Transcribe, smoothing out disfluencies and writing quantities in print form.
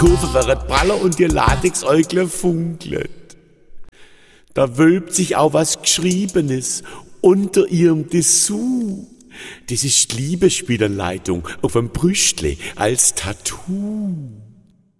Kurve wäre praller und ihr Latexäugle funkelt. Da wölbt sich auch was Geschriebenes unter ihrem Dessous. Das ist die Liebesspielanleitung auf dem Brüstle als Tattoo.